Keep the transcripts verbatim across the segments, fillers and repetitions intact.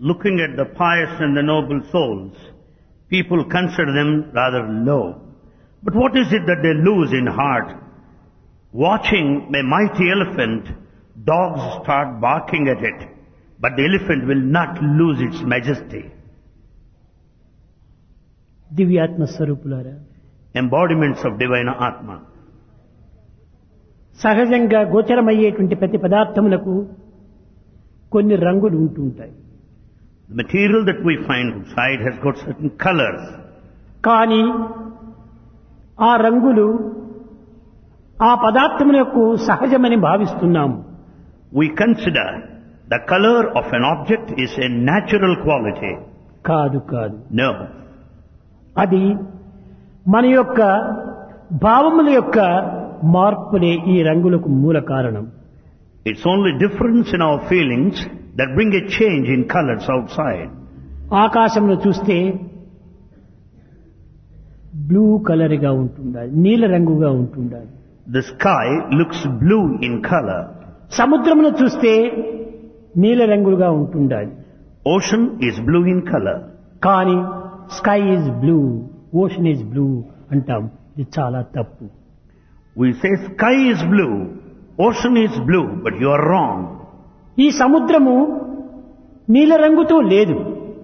Looking at the pious and the noble souls, people consider them rather low. But what is it that they lose in heart? Watching a mighty elephant, dogs start barking at it, but the elephant will not lose its majesty. దివ్యాత్మ స్వరూపులారా, Embodiments of divine Atma. సహజంగా గోచరమయ్యేటువంటి ప్రతి పదార్థములకు కొన్ని రంగులు ఉంటుంటాయి. The material that we find outside has got certain colors. కానీ ఆ రంగులు ఆ పదార్థములకు సహజమని భావిస్తున్నాము. We consider the color of an object is a natural quality. కాదు కాదు No. అది మన యొక్క భావముల యొక్క మార్పులే ఈ రంగులకు మూల కారణం. It's only difference in our feelings that bring a change in colors outside. ఆకాశంలో చూస్తే బ్లూ కలర్ గా ఉంటుండాలి, నీల రంగుగా ఉంటుండాలి. The sky looks blue in color. సముద్రమును చూస్తే నీల రంగులుగా ఉంటుండాలి. Ocean is blue in color. కానీ sky is blue, ocean is blue అంటాం. ఇది చాలా తప్పు. We say sky is blue, ocean is blue, but you are wrong. ఈ సముద్రము నీల రంగుతో లేదు.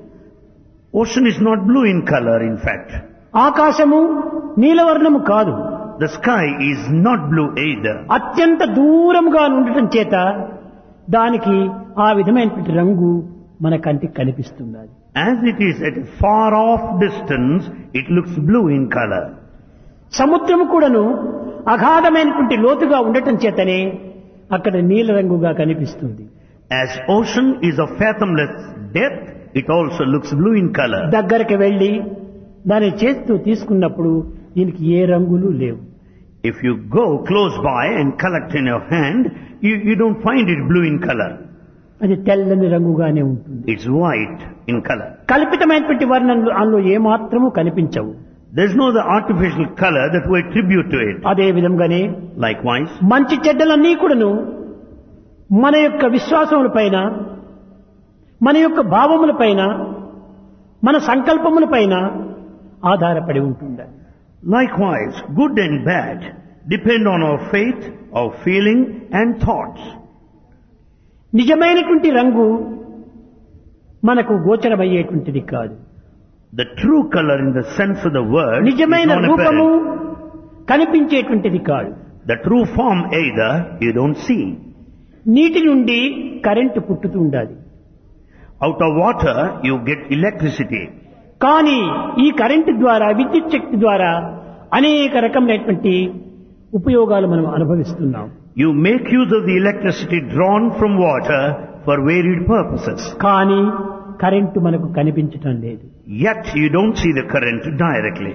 Ocean is not blue in color, in fact. ఆకాశము నీలవర్ణము కాదు. The sky is not blue either. అత్యంత దూరముగా ఉండటం చేత దానికి ఆ విధమైనటువంటి రంగు మన కంటికి కనిపిస్తున్నది. As it is at a far off distance, it looks blue in color. సముద్రము కూడాను అగాధమైనటువంటి లోతుగా ఉండటం చేతనే అక్కడ నీల రంగుగా కనిపిస్తుంది. As ocean is of fathomless depth, it also looks blue in color. దగ్గరికి వెళ్లి దాని చేతితో తీసుకున్నప్పుడు దీనికి ఏ రంగులు లేవు. If you go close by and collect in your hand, you, you don't find it blue in color. అది తెల్లని రంగుగానే ఉంటుంది. It's white in color. కల్పితమైనటువంటి వర్ణనలు అందులో ఏమాత్రము కనిపించవు. There's no the artificial color that we attribute to it. అదే విధంగానే Likewise, మంచి చెడ్డలన్నీ కూడాను మన యొక్క విశ్వాసముల పైన, మన యొక్క భావముల పైన, మన సంకల్పముల పైన ఆధారపడి ఉంటుండాలి. likewise, good and bad depend on our faith, our feeling and thoughts. నిజమైనటువంటి రంగు మనకు గోచరమయ్యేటువంటిది కాదు. The true color in the sense of the word is నిజమైన రూపము non-apparent. కనిపించేటువంటిది కాదు. The true form either you don't see. నీటి నుండి కరెంటు పుట్టుతూ ఉండాలి. Out of water you get electricity. కానీ ఈ కరెంటు ద్వారా, విద్యుత్ శక్తి ద్వారా అనేక రకమైనటువంటి ఉపయోగాలు మనం అనుభవిస్తున్నాం. You make use of the electricity drawn from water for varied purposes. కానీ కరెంటు మనకు కనిపించటం లేదు. Yet you don't see the current directly.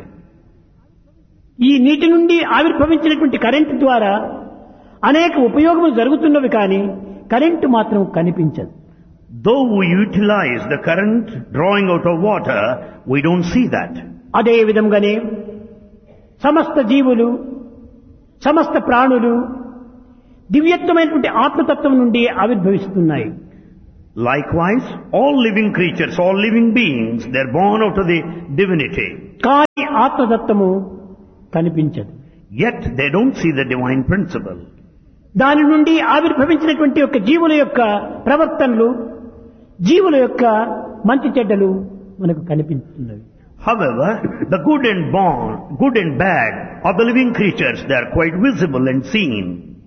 ఈ నీటి నుండి ఆవిర్భవించినటువంటి కరెంటు ద్వారా అనేక ఉపయోగములు జరుగుతున్నవి, కానీ కరెంటు మాత్రం కనిపించదు. Though we utilize the current drawing out of water, we don't see that. అదే విధంగానే సమస్త జీవులు, సమస్త ప్రాణులు దివ్యత్వమైనటువంటి ఆత్మతత్వం నుండి ఆవిర్భవిస్తున్నాయి. Likewise, all living creatures, all living beings, they're born out of the divinity. కానీ ఆత్మతత్వము కనిపించదు. Yet they don't see the divine principle. దాని నుండి ఆవిర్భవించినటువంటి యొక్క జీవుల యొక్క ప్రవర్తనలు, జీవుల యొక్క మంచి చెడ్డలు మనకు కనిపిస్తున్నవి. However, the good and born, good and bad of the living creatures, they are quite visible and seen.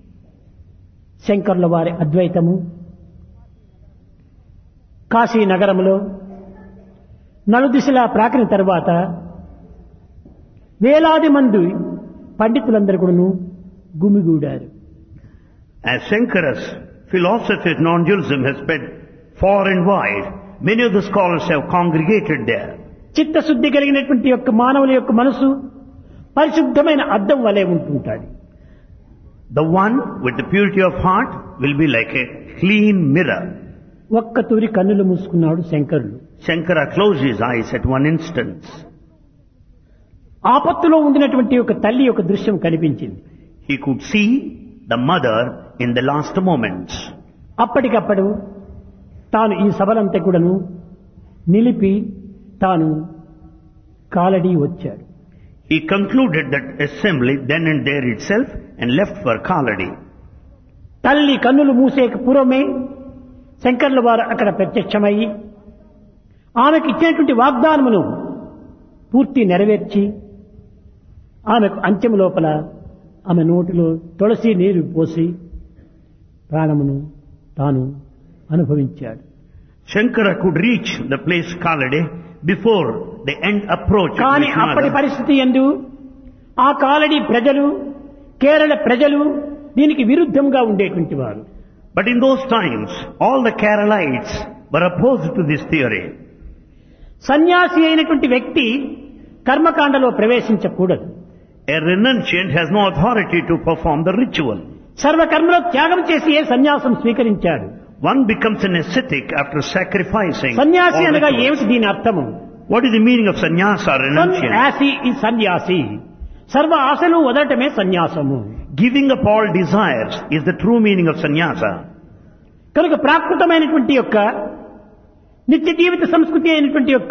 శంకరుల వారి అద్వైతము కాశీ నగరములో నలుదిశలా ప్రాకిన తరువాత వేలాది మంది పండితులందరూ కూడాను గుమిగూడారు. As Shankara's philosophy of non-dualism has spread far and wide, many of the scholars have congregated there. చిత్తశుద్ధి కలిగినటువంటి యొక్క మానవుల యొక్క మనసు పరిశుద్ధమైన అద్దం వలె ఉంటుంటాడు. The one with the purity of heart will be like a clean mirror. ఒక్క తూరి కన్నులు మూసుకున్నాడు శంకరులు. Shankara closed his eyes at one instance. ఆపత్తులో ఉండినటువంటి ఒక తల్లి యొక్క దృశ్యం కనిపించింది. He could see the mother in the last moments. అప్పటికప్పుడు తాను ఈ సభలంతా కూడాను నిలిపి తాను కాలడి వచ్చాడు. He concluded that assembly then and there itself and left for Kaladi. తల్లి కన్నులు మూసేక పూర్వమే శంకర్ల వారు అక్కడ ప్రత్యక్షమయ్యి ఆమెకు ఇచ్చినటువంటి వాగ్దానమును పూర్తి నెరవేర్చి ఆమెకు అంచెం లోపల ఆమె నోటిలో తులసి నీరు పోసి ప్రాణమును తాను అనుభవించాడు. Shankara could reach the place Kaladi before the end approached. కానీ అప్పటి పరిస్థితి యందు ఆ కాలడి ప్రజలు కేరళ ప్రజలు దీనికి విరుద్ధంగా ఉండేటువంటి వారు. But in those times all the Keralites were opposed to this theory. సన్యాసి అయినటువంటి వ్యక్తి కర్మకాండలో ప్రవేశించకూడదు. A renunciant has no authority to perform the ritual. సర్వకర్మలో త్యాగం చేసి ఏ సన్యాసం స్వీకరించాడు. One becomes an ascetic after sacrificing. సన్యాసి all అనగా rituals. ఏమిటి దీని అర్థము? What is the meaning of sannyasa, renunciant? సన్యాసి ఈ సన్యాసి సర్వ ఆశలు వదలటమే సన్యాసము. Giving up all desires is the true meaning of sannyasa. కనుక ప్రాకృతమైనటువంటి యొక్క నిత్య జీవిత సంస్కృతి అయినటువంటి యొక్క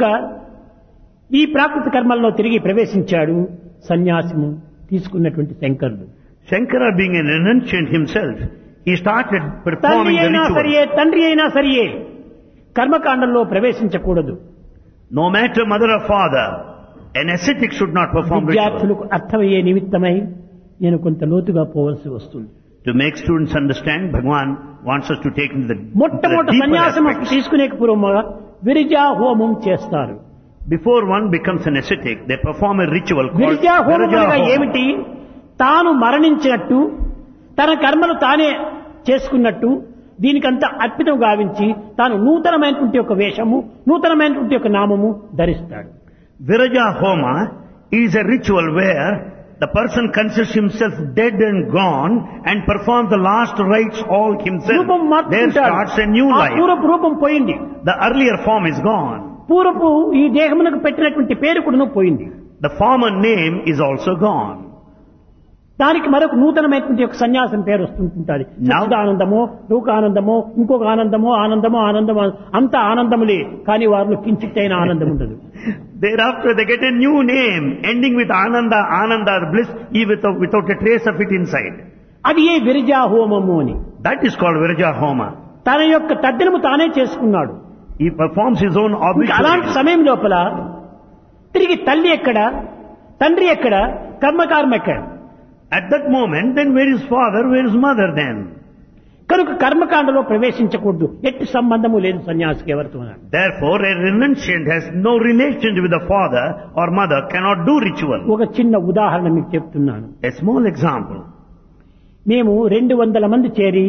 ఈ ప్రాకృత కర్మల్లో తిరిగి ప్రవేశించాడు సన్యాసము తీసుకున్నటువంటి శంకరుడు. Shankara being a renunciant himself, he started తండ్రి performing the అయినా ritual. సరియే తండ్రి అయినా సరియే కర్మకాండంలో ప్రవేశించకూడదు. No matter mother or father, an ascetic should not perform ritual. విద్యార్థులకు అర్థమయ్యే నిమిత్తమై నేను కొంత లోతుగా పోవలసి వస్తుంది. To make students understand, Bhagwan wants us to take into the, the మొట్టమొదటి deeper సన్యాసం aspects. తీసుకునే పూర్వముగా విరిజా హోమం చేస్తారు. Before one becomes an ascetic, they perform a ritual called విరిజా హోమం Viraja అనగా Homa. ఏమిటి? తాను మరణించినట్టు తన కర్మలు తానే చేసుకున్నట్టు దీనికంతా అర్పితం గావించి తాను నూతనమైనటువంటి ఒక వేషము నూతనమైనటువంటి ఒక నామము ధరిస్తాడు. Viraja Homa is a ritual where the person considers himself dead and gone and performs the last rites all himself. రూపం There మార్చుకుంటాడు. starts a new ఆ life. పూర్వపు రూపం పోయింది. The earlier form is gone. పూర్వపు ఈ దేహమునకు పెట్టినటువంటి పేరు కూడాను పోయింది. The former name is also gone. దానికి మరొక నూతనమైనటువంటి ఒక సన్యాసం పేరు వస్తుంటుంది. సచ్చిదానందమో లోకానందమో ఇంకొక ఆనందమో ఆనందమో ఆనందమో అంత ఆనందములే కానీ వారిలో కించిత్తైన ఆనందం ఉండదు. Thereafter they get a new name ending with Ananda, Ananda or bliss without, without a trace of it inside. అది ఏ విరజా హోమము అని. That is called Viraja Homa. తన యొక్క తద్దినము తానే చేసుకున్నాడు. He performs his own ఇంకా అలాంటి obituary. సమయం లోపల తిరిగి తల్లి ఎక్కడ తండ్రి ఎక్కడ కర్మకారం ఎక్కడ? At that moment, then where is father, where is mother then? కనుక కర్మకాండలో ప్రవేశించకూడదు. ఎట్టి సంబంధము లేదు సన్యాసికి ఎవరితో. Therefore, a renunciant has no relation with the father or mother, cannot do ritual. ఒక చిన్న ఉదాహరణ మీకు చెప్తున్నాను. A small example. మేము రెండు వందల మంది చేరి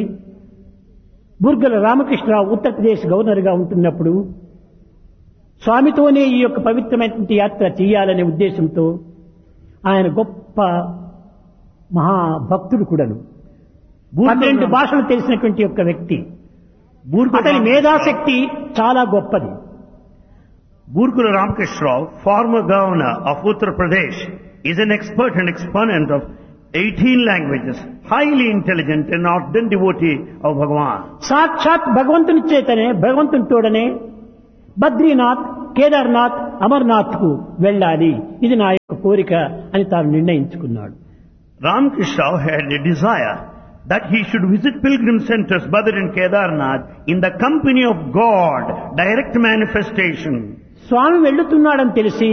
బుర్గల రామకృష్ణరావు ఉత్తరప్రదేశ్ గవర్నర్ గా ఉంటున్నప్పుడు స్వామితోనే ఈ యొక్క పవిత్రమైనటువంటి యాత్ర చేయాలనే ఉద్దేశంతో ఆయన గొప్ప మహాభక్తుడు కూడాను పన్నెండు భాషలు తెలిసినటువంటి యొక్క వ్యక్తి. అతని మేధాశక్తి చాలా గొప్పది. Burkula Ramkrishna Rao, former governor of Uttar Pradesh, is an expert and exponent of eighteen languages, highly intelligent and ardent devotee of Bhagavan. సాక్షాత్ భగవంతుని చేతనే భగవంతుని తోడనే బద్రీనాథ్ కేదార్నాథ్ అమర్నాథ్ కు వెళ్ళాలి, ఇది నా యొక్క కోరిక అని తాను నిర్ణయించుకున్నాడు. Ramkrishna Rao had a desire that he should visit pilgrim centers Badr and Kedarnath in the company of God, direct manifestation. స్వామి వెళ్తున్నాడని తెలిసి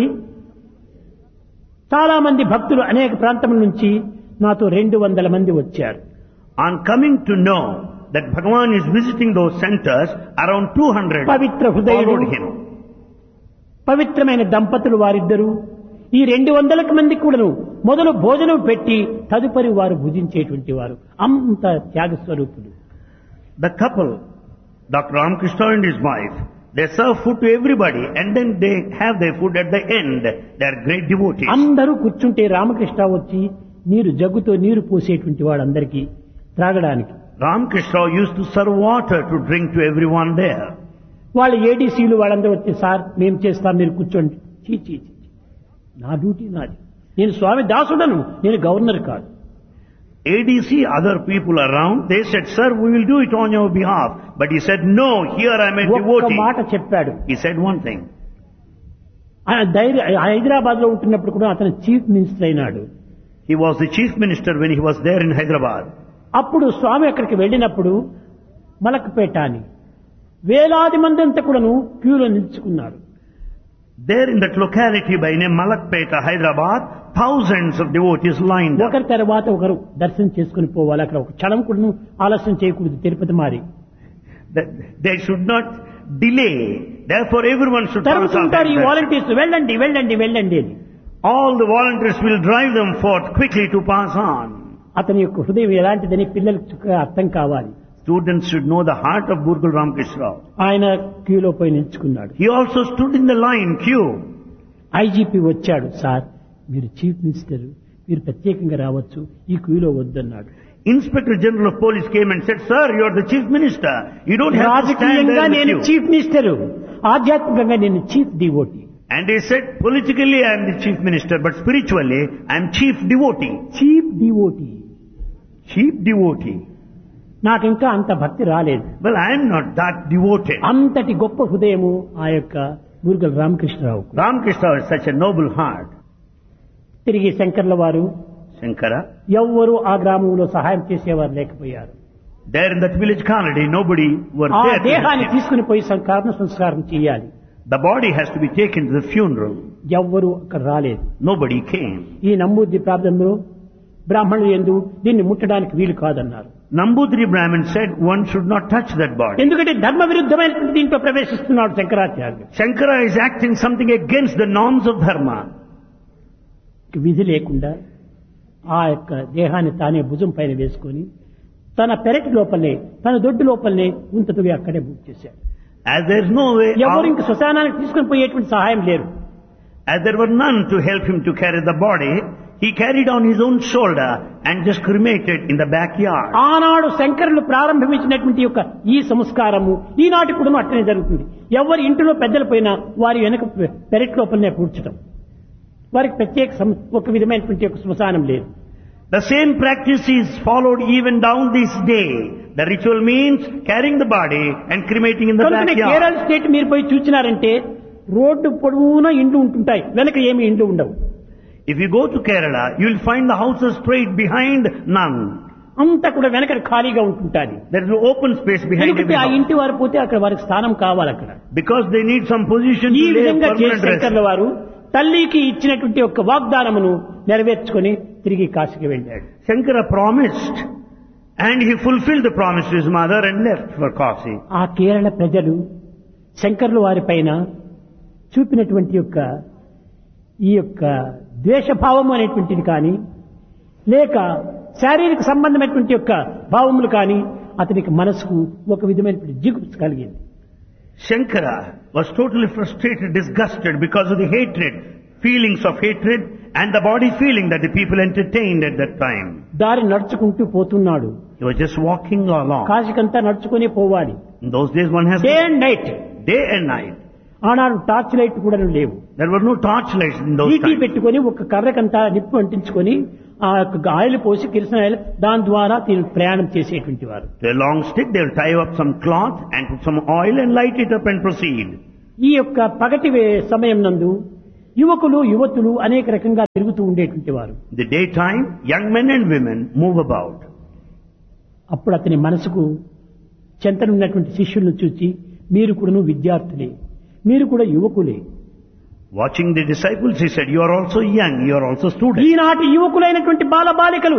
చాలా మంది భక్తులు అనేక ప్రాంతముల నుంచి నాతో రెండు వందల మంది వచ్చారు. On coming to know that Bhagavan is visiting those centers, around two hundred Pavitra హృదయుడు followed him. పవిత్రమైన దంపతులు వారిద్దరూ ఈ రెండు వందలకు మంది కూడాను మొదలు భోజనం పెట్టి తదుపరి వారు భుజించేటువంటి వారు అంత త్యాగ స్వరూపులు. The couple, Doctor Ramkrishna and his wife, they serve food to everybody and then they have their food at the end. They are great devotees. అందరూ కూర్చుంటే రామకృష్ణ వచ్చి నీరు జగ్గుతో నీరు పోసేటువంటి వాడు అందరికీ త్రాగడానికి. Ramkrishna used to serve water to drink to everyone there. వాళ్ళ ఏడీసీలు వాళ్ళందరూ వచ్చి సార్ మేము చేస్తాం మీరు కూర్చోండి. చీ చీ చీ, నా డ్యూటీ నాది, నేను స్వామి దాసుడను, నేను గవర్నర్ కాదు. A D C, other people around, they said, sir, we will do it on your behalf. But he said, no, here I am a ఒక్క మాట devotee. చెప్పాడు. He said one thing. ఆయన ధైర్య హైదరాబాద్ లో ఉంటున్నప్పుడు కూడా అతను చీఫ్ మినిస్టర్ అయినాడు. He was the chief minister when he was there in Hyderabad. అప్పుడు స్వామి అక్కడికి వెళ్ళినప్పుడు మలక్పేట అని వేలాది మంది అంతా కూడాను క్యూలో నిల్చుకున్నారు. There in that locality by name Malakpeta, Hyderabad, thousands of devotees lined up. ఒకరి తర్వాత ఒకరు దర్శనం చేసుకుని పోవాలి. అక్కడ ఒక క్షణం కూడా ఆలస్యం చేయకూడదు. తిరుపతి మారి That they should not delay. Therefore everyone should pass on. తరుగుతుంటారు ఈ వాలంటీర్స్, వెళ్ళండి వెళ్ళండి వెళ్ళండి అని. All the volunteers will drive them forth quickly to pass on. అతని యొక్క హృదయం ఎలాంటిదని పిల్లలకు చక్కగా అర్థం కావాలి. Students should know the heart of Burgul Ramakrishna Rao. ఆయన క్యూలో పోయి నిల్చుకున్నాడు. He also stood in the line queue. IGP వచ్చాడు. సార్, మీరు చీఫ్ మినిస్టర్, మీరు ప్రత్యేకంగా రావచ్చు, ఈ క్యూలో వద్దన్నాడు. Inspector General of Police came and said, sir, you are the chief minister. You don't have to stand రాజకీయంగా there in నేను the queue. చీఫ్ మినిస్టర్, ఆధ్యాత్మికంగా నేను chief devotee. And he said, politically I am the chief minister, but spiritually I am chief devotee. Chief devotee. Chief devotee. నాకు ఇంకా అంత భక్తి రాలేదు. Well, I am not that devoted. అంతటి గొప్ప హృదయము ఆ యొక్క బూర్గల్ Ramakrishna Rao. Ramakrishna has such a noble heart. తిరిగి శంకర్ల వారు Shankara, ఎవ్వరూ ఆ గ్రామంలో సహాయం చేసేవారు లేకపోయారు. there in that village colony, nobody were ఆ there. to దేహాన్ని help him. తీసుకుని పోయి సంస్కారం సంస్కారం చేయాలి. The body has to be taken to the funeral. ఎవ్వరూ అక్కడ రాలేదు. Nobody came. ఈ నమ్మూద్ది ప్రాంతంలో బ్రాహ్మణులు ఎందు దీన్ని ముట్టడానికి వీలు కాదన్నారు. Nambudri Brahmin said one should not touch that body. ఎందుకంటే ధర్మ విరుద్ధమైనటువంటి దీంట్లో ప్రవేశిస్తున్నాడు శంకరాచార్యులు. Shankara is acting something against the norms of dharma. విధి లేకుండా ఆ యొక్క దేహాన్ని తానే భుజం పైన వేసుకొని తన పెరటి లోపలనే, తన దొడ్డు లోపలనే ఉంతతువి అక్కడే బుక్ చేశాడు. As there is no way ఎవరు out, ఇంక శ్మశానానికి తీసుకుని పోయేటువంటి సహాయం లేరు. as there were none to help him to carry the body, he carried on his own shoulder and just cremated in the backyard. ఆనాడు శంకరులు ప్రారంభించినటువంటి యొక్క ఈ సంస్కారము ఈనాటి కూడా అట్లనే జరుగుతుంది. ఎవరి ఇంటిలో పెద్దలు పోయినా వారి వెనక పెరటి లోపలనే పూడ్చడం. వారికి ప్రత్యేక సం- ఒక విధమైనటువంటి ఒక శ్మశానం లేదు. The same practice is followed even down this day. The ritual means carrying the body and cremating in the కనుకనే కేరళ backyard. స్టేట్ మీరు పోయి చూచినారంటే రోడ్డు పొడవునా ఇండ్లు ఉంటుంటాయి, వెనక ఏమి ఇండ్లు ఉండవు. If you go to Kerala, you will find the houses straight behind none. అంతా కూడా వెనక ఖాళీగా ఉంటుంటాది. There is an open space behind every ఎందుకంటే ఆ house. ఇంటి వారు పోతే అక్కడ వారికి స్థానం కావాలి. అక్కడ Because they need some position ఈ to lay a విధంగా చేసి permanent శంకర్ల rest. వారు తల్లికి ఇచ్చినటువంటి ఒక వాగ్దానమును నెరవేర్చుకొని తిరిగి కాశీకి వెళ్ళాడు. Shankara promised and he fulfilled the promise to his mother and left for Kasi. ఆ కేరళ ప్రజలు శంకర్ల వారి పైన చూపినటువంటి యొక్క ఈ యొక్క ద్వేషభావం అనేటువంటిది కానీ లేక శారీరక సంబంధమైనటువంటి యొక్క భావములు కానీ అతనికి మనసుకు ఒక విధమైనటువంటి జిగుప్స కలిగింది. Shankara was totally frustrated, disgusted because of the hatred, feelings of hatred and the body feeling that the people entertained at that time. దారి నడుచుకుంటూ పోతున్నాడు. He was just walking along. కాశీకంతా నడుచుకుని పోవాలి. In those days one has day and night. day and night. ఆనాడు torch light కూడా లేవు. There were no torchlights in those ET times. పెట్టుకొని ఒక కర్రకంతా నిప్పు అంటించుకొని ఆ యొక్క ఆయిల్ పోసి కిరసన ఆయిల్ దాని ద్వారా దీన్ని ప్రయాణం చేసేటువంటి వారు. To a long stick they will tie up some cloth and put some oil and light it up and proceed. ఈ యొక్క పగటి వే- సమయం నందు యువకులు యువతులు అనేక రకంగా తిరుగుతూ ఉండేటువంటి వారు. The daytime, young men and women move about. అప్పుడు అతని మనసుకు చెంతనున్నటువంటి శిష్యులను చూచి మీరు కూడాను విద్యార్థులే, మీరు కూడా యువకులే. Watching the disciples, he said, you are also young, you are also students. ఈనాటి యువకులైనటువంటి బాలబాలికలు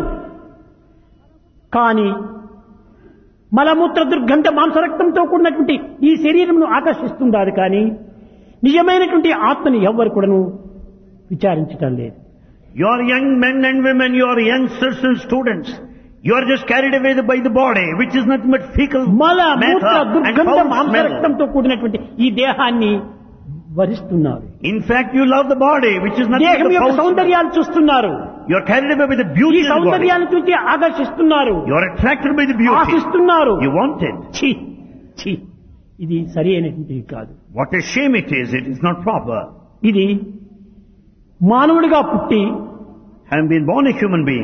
కానీ మలమూత్ర దుర్గంధ మాంసరక్తంతో కూడినటువంటి ఈ శరీరమును ఆకర్షిస్తుండాలి కానీ నిజమైనటువంటి ఆత్మని ఎవ్వరు కూడాను విచారించటం లేదు. You are young men and women, you are youngsters and students. You are just carried away by the body, which is nothing but fecal మల మూత్ర matter and దుర్గంధ foul smell. మాంసరక్తంతో కూడినటువంటి ఈ దేహాన్ని వరిస్తున్నారు. In fact, you love the body, which is nothing దేహం but యొక్క foul smell. సౌందర్యాన్ని చూస్తున్నారు. You are carried away by the ఈ beauty of the body. సౌందర్యాన్ని చూసి ఆకర్షిస్తున్నారు, You are attracted by the beauty. ఆశిస్తున్నారు. You want it. ఛీ, ఛీ, ఇది సరి అయినటువంటిది కాదు. What a shame it is, it is not proper. ఇది మానవుడిగా పుట్టి Having been born a human being,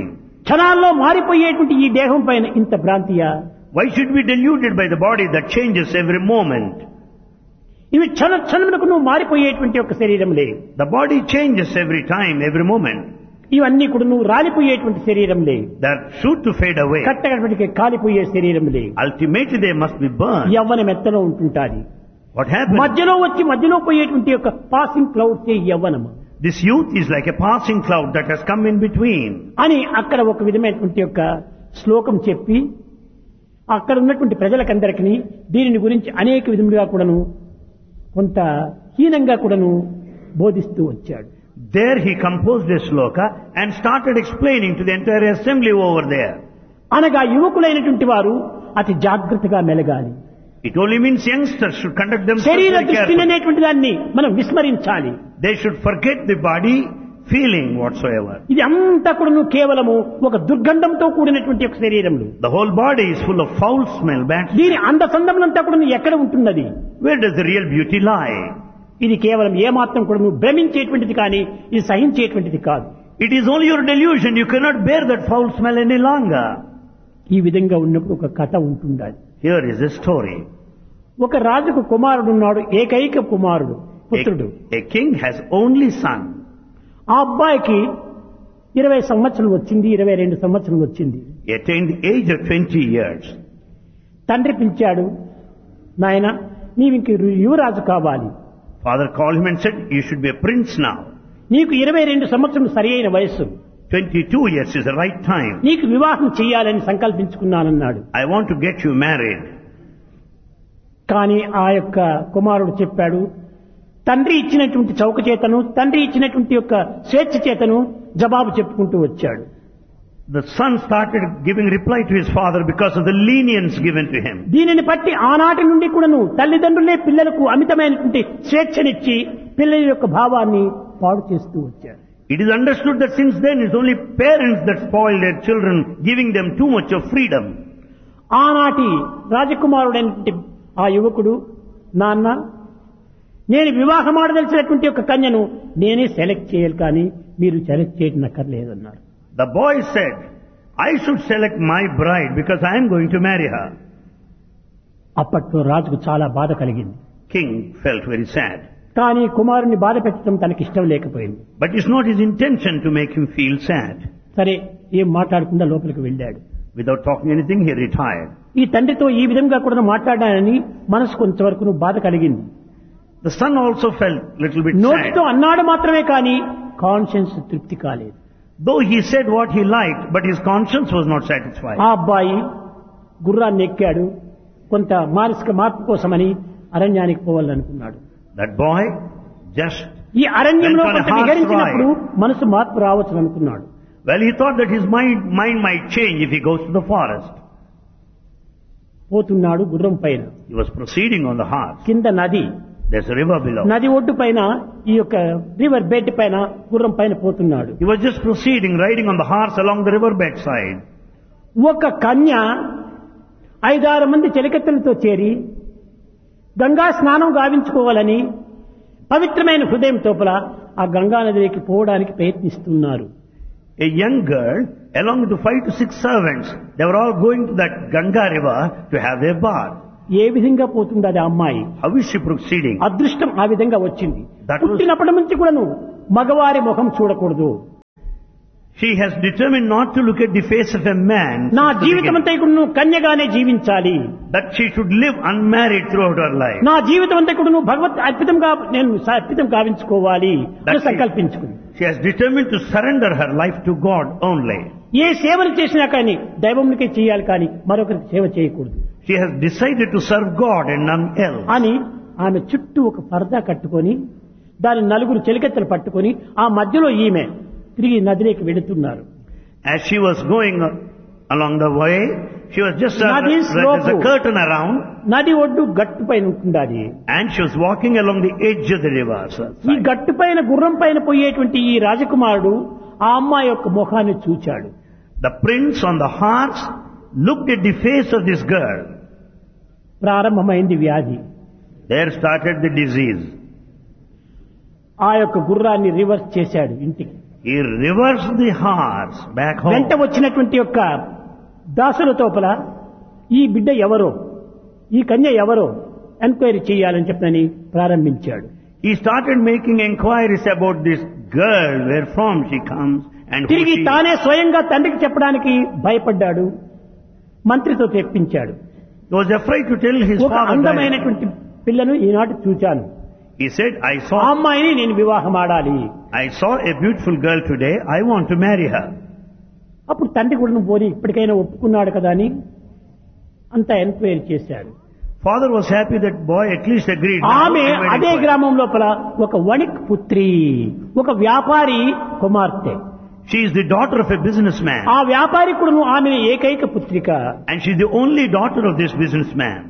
క్షణాల్లో మారిపోయేటువంటి ఈ దేహం పైన ఇంత భ్రాంతియా? Why should we be deluded by the body that changes every moment? ఇవి క్షణ క్షణములకు నువ్వు మారిపోయేటువంటి ఒక శరీరంలే. The body changes every time, every moment. ఇవన్నీ కూడా నువ్వు రాలిపోయేటువంటి శరీరంలే. They are sure to fade away. కట్టగడపటికి కాలిపోయే శరీరంలే. Ultimately they must be burned. Yavvanam ఎత్తలో ఉంటుంటాది. What happens? మధ్యలో వచ్చి మధ్యలో పోయేటువంటి యొక్క passing clouds యవ్వనము. This youth is like a passing cloud that has come in between. అని అక్కడ ఒక విధమైనటువంటి యొక్క శ్లోకం చెప్పి అక్కడ ఉన్నటువంటి ప్రజలకందరికీ దీనిని గురించి అనేక విధములుగా కూడాను కొంత హీనంగా కూడాను బోధిస్తూ వచ్చాడు. There he composed a sloka and started explaining to the entire assembly over there. అనగా యువకులైనటువంటి వారు అతి జాగ్రత్తగా మెలగాలి. It only means youngsters should conduct themselves శరీర very దృష్టి carefully. అనేటువంటి దాన్ని మనం విస్మరించాలి. They should forget the body feeling whatsoever. ఇది అంతా కూడా కేవలము ఒక దుర్గంధంతో కూడినటువంటి ఒక శరీరములు. The whole body is full of foul smell, bad smell. దీని అందసందములంతా కూడా ఎక్కడ ఉంటున్నది? Where does the real beauty lie? ఇది కేవలం ఏమాత్రం కూడా నువ్వు భ్రమించేటువంటిది కానీ ఇది సహించేటువంటిది కాదు. It is only your delusion. You cannot bear that foul smell any longer. ఈ విధంగా ఉన్నప్పుడు ఒక కథ ఉంటుండాలి. Here is a story. ఒక రాజుకు కుమారుడు ఉన్నాడు, ఏకైక కుమారుడు, పుత్రుడు. A, a king has only son. ఆ అబ్బాయికి ఇరవై సంవత్సరం వచ్చింది, ఇరవై రెండు సంవత్సరం వచ్చింది. He attained the age of twenty years. తండ్రి పిలిచాడు, నాయన నీవు ఇంక యువరాజు కావాలి. Father called him and said, you should be a prince now. నీకు ఇరవై రెండు సంవత్సరం సరి అయిన వయస్సు. twenty-two years is the right time. నీకు వివాహం చేయాలని సంకల్పించుకున్నానన్నాడు. I want to get you married. కానీ ఆ యొక్క కుమారుడు చెప్పాడు, తండ్రి ఇచ్చినటువంటి చౌక చేతను తండ్రి ఇచ్చినటువంటి యొక్క స్వేచ్ఛ చేతను జవాబు చెప్పుకుంటూ వచ్చాడు. The son started giving reply to his father because of the lenience given to him. దీనిని బట్టి ఆనాటి నుండి కూడాను తల్లిదండ్రులే పిల్లలకు అమితమైనటువంటి స్వేచ్ఛనిచ్చి పిల్లల యొక్క భావాన్ని పాడు చేస్తూ వచ్చారు. It is understood that since then it's only parents that spoil their children, giving them too much of freedom. ఆనాటి రాజకుమారుడైనటువంటి ఆ యువకుడు, నాన్న నేను వివాహం ఆడదలిచినటువంటి ఒక కన్యను నేనే సెలెక్ట్ చేయాలి కానీ మీరు సెలెక్ట్ చేయడం అక్కర్లేదన్నారు. The boy said, I should select my bride because I am going to marry her. అప్పట్లో రాజుకు చాలా బాధ కలిగింది. King felt very sad. కానీ కుమారుని బాధ పెట్టడం తనకి ఇష్టం లేకపోయింది. But it's not his intention to make him feel sad. సరే ఏం మాట్లాడకుండా లోపలికి వెళ్ళాడు. Without talking anything, he retired. ఈ తండ్రితో ఈ విధంగా కూడా మాట్లాడానని మనసు కొంతవరకు బాధ కలిగింది. The son also felt little bit sad. నోటితో అన్నాడు మాత్రమే కానీ కాన్షియన్స్ తృప్తి కాలేదు. Though he said what he liked, but his conscience was not satisfied. ఆ అబ్బాయి గుర్రాన్ని ఎక్కాడు, కొంత మానసిక మార్పు కోసమని అరణ్యానికి పోవాలనుకున్నాడు. That boy just ఈ అరణ్యంలో went on a కొంత horse విహరించినప్పుడు ride. మనసు మార్పు రావచ్చు అనుకున్నాడు. Well, he thought that his mind, mind might change if he goes to the forest. పోతున్నాడు గుర్రం పైన. He was proceeding on the horse. కింద నది, There's a river below. నది ఒడ్డు పైన ఈ యొక్క రివర్ బెడ్ పైన గుర్రం పైన పోతున్నాడు. He was just proceeding, riding on the horse along the river bed side. ఒక కన్య ఐదారు మంది చెలికత్తెలతో చేరి గంగా స్నానం గావించుకోవాలని పవిత్రమైన హృదయం తోపల ఆ గంగా నదిలోకి పోవడానికి ప్రయత్నిస్తున్నారు. A young girl, along with the five to six servants, they were all going to that Ganga river to have their bath. ఏ విధంగా పోతుంది అది అమ్మాయి? How is she proceeding? అదృష్టం ఆ విధంగా వచ్చింది. That was- పుట్టినప్పటి నుంచి కూడాను మగవారి ముఖం చూడకూడదు. She has determined not to look at the face of a man. నా since the జీవితం beginning. అంతా కూడా నువ్వు కన్యగానే జీవించాలి. That she should live unmarried throughout her life. నా జీవితం అంతా కూడా నువ్వు భగవత్ అర్పితంగా నేను అర్పితం గావించుకోవాలి అని That's it. సంకల్పించుకుంది. She has determined to surrender her life to God only. ఏ సేవలు చేసినా కానీ దైవమునికే చేయాలి కానీ మరొకరికి సేవ చేయకూడదు She has decided to serve God and none else. అని ఆమె చుట్టూ ఒక పరదా కట్టుకొని దాని నలుగురు చెలికత్తెలు పట్టుకొని ఆ మధ్యలో ఈమె తిరిగి నదిలోకి వెళుతున్నారు. As she was going along the way, she was just uh, Nadi there's slope. a curtain around, నది ఒడ్డు గట్టు పైన ఉంటుంది అది. and she was walking along the edge of the river. ఈ గట్టు పైన గుర్రం పైన పోయేటువంటి ఈ రాజకుమారుడు ఆ అమ్మాయి యొక్క ముఖాన్ని చూచాడు. The prince on the horse looked at the face of this girl. ప్రారంభమైంది వ్యాధి. There started the disease. ఆ యొక్క గుర్రాన్ని రివర్స్ చేశాడు ఇంటికి. He reversed the horse back home. వెంట వచ్చినటువంటి యొక్క దాసుల తోపల ఈ బిడ్డ ఎవరో, ఈ కన్య ఎవరో ఎంక్వైరీ చేయాలని చెప్పని ప్రారంభించాడు. He started making enquiries about this girl, where from she comes and who తిరిగి she తానే స్వయంగా తండ్రికి చెప్పడానికి భయపడ్డాడు. మంత్రితో తెప్పించాడు. He was afraid to tell his ఒక father. అందమైనటువంటి పిల్లను ఈనాటి చూచాను, He said, I ఆ saw, అమ్మాయిని నేను వివాహం ఆడాలి. I saw a beautiful girl today. I want to marry her. అప్పుడు తండ్రి కూడా నువ్వు పోని ఇప్పటికైనా ఒప్పుకున్నాడు కదా అని అంతా ఎంక్వైరీ చేశాడు. Father was happy that boy at least agreed. ఆమె Now, he అదే went గ్రామం లోపల ఒక వణిక్ పుత్రి, ఒక వ్యాపారి కుమార్తె. She is the daughter of a businessman. ఆ వ్యాపారి కూడా ఆమె ఏకైక పుత్రిక. And she is the only daughter of this businessman.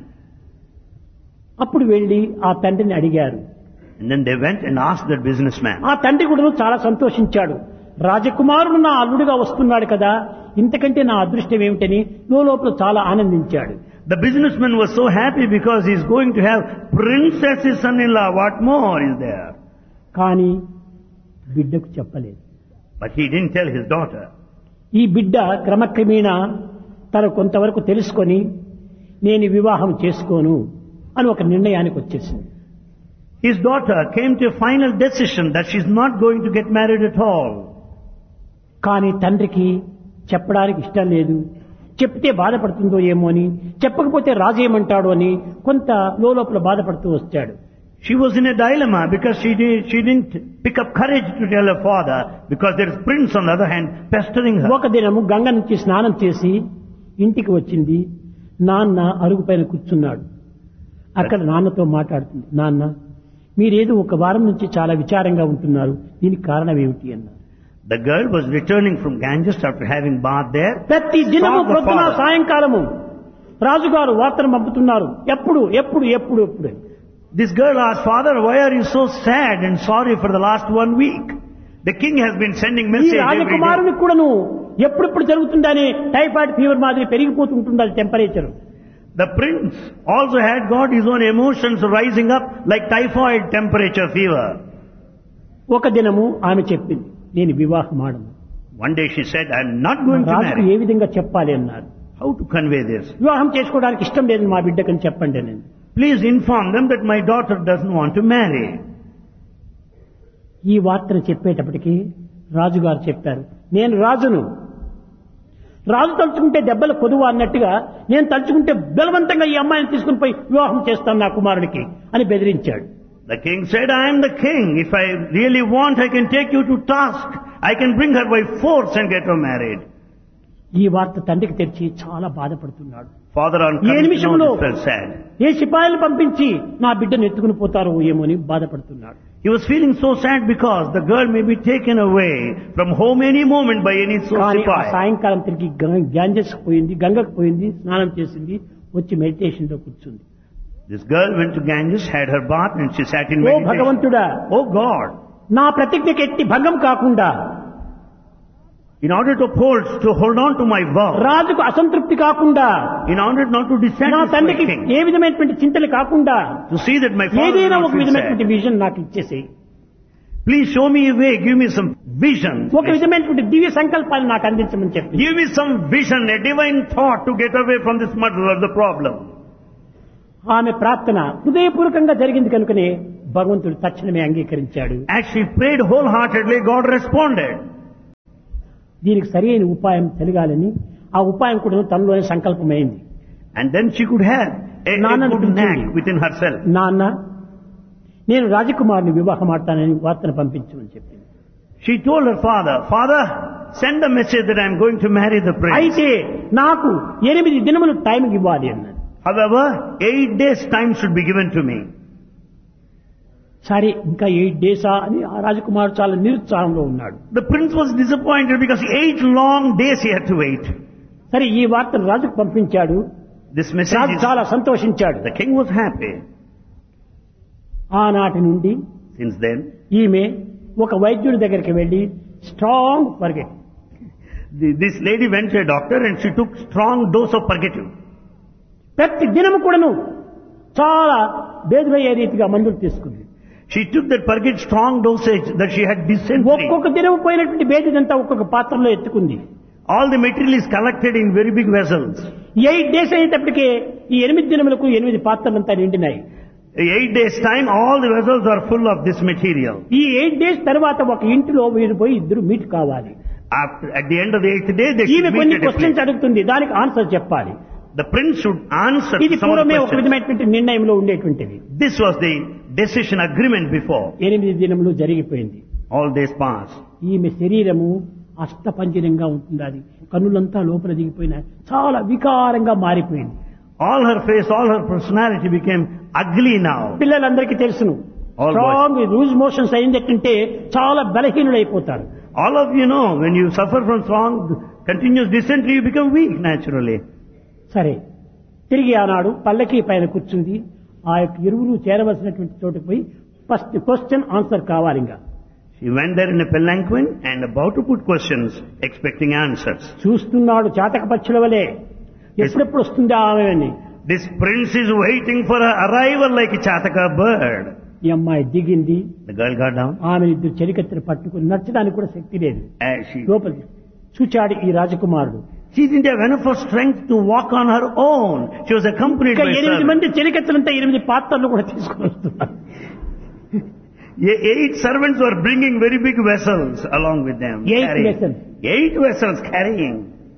అప్పుడు వెళ్లి ఆ తండ్రిని అడిగారు. And then they went and asked that businessman. ఆ తండ్రి కూడా చాలా సంతోషించాడు. రాజకుమారుడు నా అల్లుడిగా వస్తున్నాడు కదా, ఇంతకంటే నా అదృష్టం ఏమిటని లోపల చాలా ఆనందించాడు. The businessman was so happy because he is going to have princess his son-in-law. What more is there? కానీ బిడ్డకు చెప్పలేదు. But he didn't tell his daughter. ఈ బిడ్డ క్రమక్రమేణా తను కొంతవరకు తెలుసుకొని నేను వివాహం చేసుకోను అని ఒక నిర్ణయానికి వచ్చేసింది. His daughter came to a final decision that she is not going to get married at all. కానీ తండ్రికి చెప్పడానికి ఇష్టం లేదు. చెప్తే బాధపడుతుందో ఏమో అని, చెప్పకపోతే రాజు ఏమంటాడు అని కొంత లోపల బాధపడుతూ వచ్చాడు. She was in a dilemma because she, did, she didn't pick up courage to tell her father because there is prince on the other hand pestering her. ఒక దినము గంగ నుంచి స్నానం చేసి ఇంటికి వచ్చింది. నాన్న అరుగు పైన కూర్చున్నాడు. అక్కడ నాన్నతో మాట్లాడుతుంది. నాన్న, మీరేదో ఒక వారం నుంచి చాలా విచారంగా ఉంటున్నారు, దీనికి కారణం ఏమిటి అన్నారు. The girl was returning from Ganges after having bathed there. ప్రతి దినము Saw the ప్రొద్దున father. సాయంకాలము రాజుగారు వార్తను పంపుతున్నారు, ఎప్పుడు ఎప్పుడు ఎప్పుడు ఎప్పుడు. This girl asked, Father, why are you so sad and sorry for the last one week? The king has been sending ఈ message every day. రాజకుమారుని కూడాను ఎప్పుడెప్పుడు జరుగుతుందని టైఫాయిడ్ ఫీవర్ మాదిరి పెరిగిపోతుంటుంది temperature. The prince also had got his own emotions rising up like typhoid temperature fever. ఒక దినము ఆమె చెప్పింది, నేను వివాహం ఆడను. One day she said, I am not going to రాజుకు marry. ఏ విధంగా చెప్పాలి అన్నారు. How to convey this? వివాహం చేసుకోవడానికి ఇష్టం లేదు మా బిడ్డకని చెప్పండి నేను. Please inform them that my daughter doesn't want to marry. ఈ వార్తను చెప్పేటప్పటికి రాజుగారు చెప్పారు, నేను రాజును. రాజు తలుచుకుంటే దెబ్బలు కొదువు అన్నట్టుగా నేను తలుచుకుంటే బలవంతంగా ఈ అమ్మాయిని తీసుకుని పోయి వివాహం చేస్తాను నా కుమారుడికి అని బెదిరించాడు. The king said, I am the king. If I really want, I can take you to task. I can bring her by force and get her married. ఈ వార్త తండ్రికి తెచ్చి చాలా బాధపడుతున్నాడు. Father on A coming to నిమిషంలో know this felt sad. ఏ సిపాయిలు పంపించి నా బిడ్డను ఎత్తుకుని పోతారో ఏమో అని బాధపడుతున్నాడు. He was feeling so sad because the girl may be taken away from home any moment by any so కానీ ఆ sipai. సాయంకాలం తిరిగి గ్యాంజెస్ పోయింది, గంగకు పోయింది, స్నానం చేసింది, వచ్చి మెడిటేషన్ లో కూర్చుంది. This girl went to Ganges, had her bath, and she sat in oh meditation. భగవంతుడా, Oh God, నా ప్రతిజ్ఞకి ఎట్టి భంగం కాకుండా, in order to uphold, to hold on to my vow, రాజుకు అసంతృప్తి కాకుండా, in order not to నా dissatisfy తండ్రికి the king, ఏ విధమైనటువంటి చింతలు కాకుండా to see that my father will ఏదైనా not ఒక feel విధమైనటువంటి sad. విజన్ నాకు ఇచ్చేసి, Please show me a way, give me some vision. ఒక విధమైనటువంటి దివ్య సంకల్పాలు నాకు అందించమని చెప్పి Give me some vision, a divine thought to get away from this muddle of the problem. ఆమె ప్రార్థన హృదయపూర్వకంగా జరిగింది కనుకనే భగవంతుడు తక్షణమే అంగీకరించాడు. As she prayed wholeheartedly, God responded. దీనికి సరి అయిన ఉపాయం తెలియాలని ఆ ఉపాయం కూడా తనలోనే సంకల్పమైంది. And then she could have a, a నాన్నను good పిలిచింది. knack within herself. నాన్న, నేను రాజకుమారుని వివాహం ఆడతానని వార్తను పంపించమని చెప్పింది. She told her father, Father, send a message that I am going to marry the prince. అయితే నాకు ఎనిమిది దినములు టైం ఇవ్వాలి అన్నాడు. However, eight days time should be given to me. సరే, ఇంకా ఎయిట్ డేసా అని ఆ రాజకుమారుడు చాలా నిరుత్సాహంలో ఉన్నాడు. The prince was disappointed because eight long days he had to wait. సరే, ఈ వార్తను రాజుకు పంపించాడు. This message రాజు is, చాలా సంతోషించాడు. the king was happy. ఆనాటి నుండి Since then, ఈమె ఒక వైద్యుడి దగ్గరికి వెళ్లి strong forget, the, this lady went to a doctor and she took strong dose of purgative. ప్రతి దినము కూడాను చాలా బేదురయ్యే రీతిగా మందులు తీసుకుంది. She took that purgate strong dosage that she had dysentery. ఒక్కొక్క దినం పోయినటువంటి బేదిదంతా ఒక్కొక్క పాత్రలో ఎత్తుకుంది. All the material is collected in very big vessels. Eight days అయ్యేటప్పటికే ఈ ఎనిమిది దినములకు ఎనిమిది పాత్రలంతా నిండినాయి. Eight days time, all the vessels are full of this material. ఈ eight days తర్వాత ఒక ఇంటిలో మీరు పోయి ఇద్దరు మీట్ కావాలి. After, at the end of the eighth day, they ఈమె should కొన్ని meet at a questions place. అడుగుతుంది, దానికి ఆన్సర్ చెప్పాలి. The prince should answer ఇది some of the పూర్వమే ఒక questions. విధమైనటువంటి నిర్ణయంలో ఉండేటువంటిది. This was the decision agreement before. ఎనిమిది దినములు జరిగిపోయింది. All days passed. ఈమె శరీరము అష్టపంజరంగా ఉంటుంది. కన్నులంతా లోపల దిగిపోయినాయి. చాలా వికారంగా మారిపోయింది. All her face, all her personality became ugly now. పిల్లలందరికీ తెలుసును, All స్ట్రాంగ్ లూజ్ మోషన్స్ అయిందంటే చాలా బలహీనులైపోతారు. All of you know, when you suffer from strong, continuous dysentery, you become weak naturally. సరే, తిరిగి ఆనాడు పల్లకి పైన కూర్చుంది. ఆ యొక్క ఇరువురు చేరవలసినటువంటి చోటుకు పోయి ఫస్ట్ క్వశ్చన్ ఆన్సర్ కావాలి. ఇంకా She went there in a palanquin and about to put questions, expecting answers. చూస్తున్నాడు చాతక పక్షుల వలె, ఎప్పుడెప్పుడు వస్తుందా ఆమె అని. This prince is waiting for her arrival like a chataka bird. ఈ అమ్మాయి దిగింది. The girl got down. ఆమె ఇద్దరు చెలికత్తెను పట్టుకుని నచ్చడానికి కూడా శక్తి లేదు. As she, లోపలి చూచాడు ఈ రాజకుమారుడు. she didn't have enough of strength to walk on her own. She was accompanied ఇంకా by ఎనిమిది servants. మంది చెలికత్తెలంతా ఎనిమిది పాత్రలు కూడా తీసుకుని వస్తున్నారు. E- Eight servants were bringing very big vessels along with them. Eight carrying- vessels. Eight vessels carrying.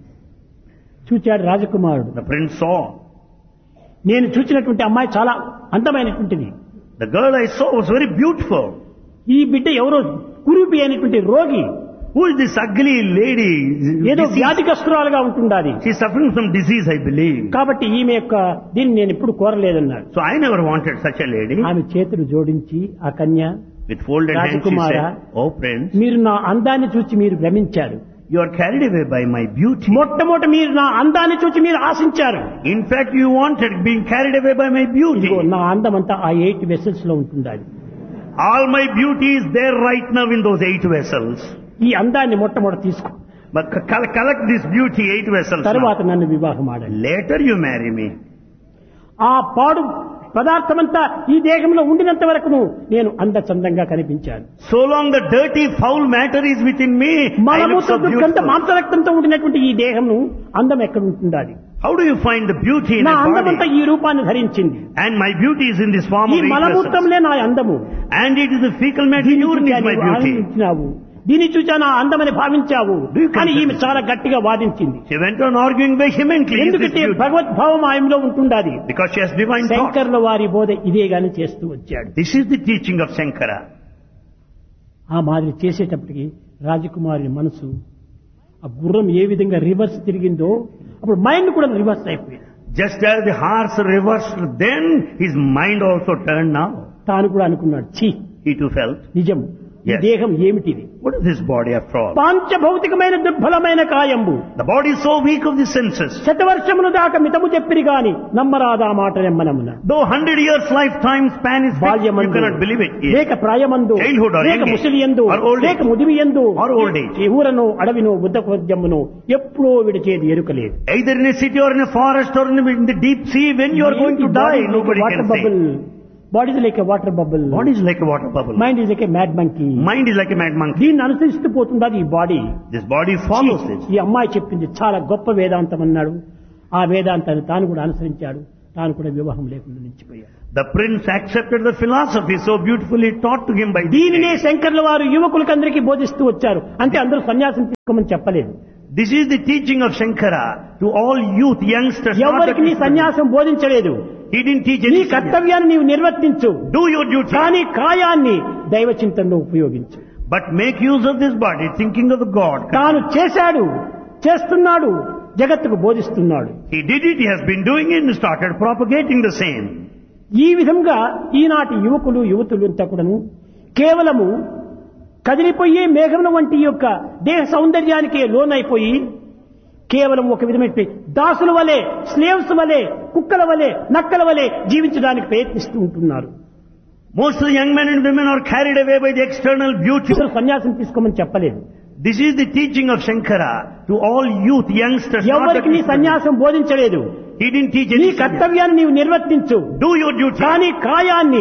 చూచాడు రాజకుమారుడు. The prince saw. నేను చూసినటువంటి అమ్మాయి చాలా అందమైనటువంటిది. The girl I saw was very beautiful. ఈ బిడ్డ ఎవరో కురూపి అయినటువంటి రోగి, Who is this ugly lady? ఏదో Disease. వ్యాధిగ్రస్తురాలుగా ఉంటుండాలి. She's suffering from disease, I believe. కాబట్టి ఈమె యొక్క దీన్ని నేను ఎప్పుడు కోరలేదన్నాడు. So I never wanted such a lady. ఆమె చేతులు జోడించి ఆ కన్య, With folded hands she Rajakumara, said, "Oh prince, మీరు నా అందాన్ని చూచి మీరు భ్రమించారు. you are carried away by my beauty. మొట్టమొదట మీరు నా అందాన్ని చూచి మీరు ఆశించారు. In fact, you wanted being carried away by my beauty. ఇదిగో నా అందం అంతా ఆ ఎయిట్ వెసల్స్ లో ఉంటుండాలి. All my beauty is there right now in those eight vessels. ఈ అందాన్ని మొట్టమొదట తీసుకో, But c- col- collect this beauty, eight vessels తరువాత now. నన్ను వివాహం ఆడండి. Later you marry me. ఆ పాడు పదార్థమంతా ఈ దేహంలో ఉండినంత వరకు నేను అందచందంగా కనిపించాను. So long the dirty, foul matter is within me, I look మలమూత్ర so దుర్గంధ beautiful. మాంసరక్తంతో ఉండినటువంటి ఈ దేహము అందం ఎక్కడ ఉంటుండాలి? How do you find the beauty in నా a అందమంతా body? ఈ రూపాన్ని ధరించింది. And my beauty is in this form ఈ of eight vessels. మలమూత్రంలే నా అందము. And it is the fecal matter దీన్ని urine చూచా is my నీవు beauty. ఆనందించినావు, దీన్ని చూచా నా అందమని భావించావు Do you అని ఈమె consider- చాలా గట్టిగా వాదించింది. She went on arguing vehemently. Is this ఎందుకంటే beauty? భగవద్భావం ఆయనలో ఉంటుండాలి. Because she has divine thought. శంకర్ల వారి బోధ ఇదే గాని చేస్తూ వచ్చాడు. This is the teaching of Shankara. ఆ మాదిరి చేసేటప్పటికి రాజకుమారి మనసు, ఆ గుర్రం ఏ విధంగా రివర్స్ తిరిగిందో అప్పుడు మైండ్ కూడా రివర్స్ అయిపోయింది. Just as the horse reversed then, his mind also turned now. తాను కూడా అనుకున్నాడు, ఛీ, He too felt, నిజం, ఈ Yes. దేహం ఏమిటిది? what is this body after all? పాంచభౌతికమైన దుర్బలమైన కాయంబు The body is so weak of the senses. శతవర్షములు దాకా మితము చెప్పిరి గాని నమ్మరాదా మాట నెమ్మనమున. Though hundred years lifetime span is fixed, you బాల్యమందు cannot believe it. Yes. లేక ప్రాయమందు Childhood or లేక young age, ముసలియందు or old age, లేక ముదివియందు or old age. ఈ ఊరను అడవిను బుద్ధకోద్యమును ఎప్పుడో విడిచేది ఎరుకలేదు. Either in a city or in a forest or in the, in the deep sea, when you are going to die, nobody water can bubble, say. Body is like a water bubble, Body is like a water bubble. Mind is like a mad monkey. Mind is like a mad monkey. దీన్ని అనుసరిస్తూ పోతుండదు ఈ body. This body follows this. ఈ అమ్మాయి చెప్పింది చాలా గొప్ప వేదాంతం అన్నాడు. ఆ వేదాంతాన్ని తాను కూడా అనుసరించాడు. తాను కూడా వివాహం లేకుండా నిలిచిపోయాడు. The prince accepted the philosophy so beautifully taught to him by the దీనినే శంకర్ల వారు యువకులకందరికీ బోధిస్తూ వచ్చారు. అంటే అందరూ సన్యాసం తీసుకోమని చెప్పలేదు. This is the teaching of Shankara to all youth, youngsters. not ఎవరికి నీ that- సన్యాసం బోధించలేదు. He didn't teach నీ any. కర్తవ్యాన్ని నీవు నిర్వర్తించు, Do your duty. కానీ కాయాన్ని దైవ చింతనలో ఉపయోగించు. But make use of this body, thinking of the God. తాను చేశాడు, చేస్తున్నాడు, జగత్తుకు బోధిస్తున్నాడు. He did it, he has been doing it and started propagating the same. ఈ విధంగా ఈనాటి యువకులు యువతులు అంతా కూడాను కేవలము కదిలిపోయే మేఘముల వంటి యొక్క దేహ సౌందర్యానికే లోనైపోయి కేవలం ఒక విధమైన దాసుల వలె, స్లేవ్స్ వలె, కుక్కల వలె, నక్కల వలె జీవించడానికి ప్రయత్నిస్తూ ఉంటున్నారు. Most of the young men and women are carried away by the external beauty. అసలు సన్యాసం తీసుకోమని చెప్పలేదు. This is the teaching of Shankara to all youth, youngsters. not ఎవరికి నీ that- సన్యాసం బోధించలేదు. He didn't teach నీ any. కర్తవ్యాన్ని నీవు నిర్వర్తించు, Do your duty. కానీ కాయాన్ని